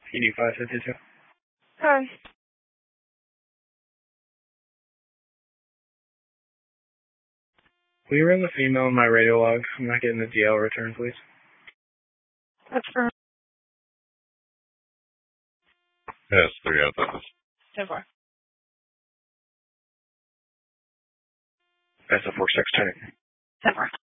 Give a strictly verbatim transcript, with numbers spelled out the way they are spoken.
P D five fifty-two. Hi. Will you ring the female in my radio log? I'm not getting the D L return, please. That's for Yes, three out of this. ten four. That's a four six ten. ten four.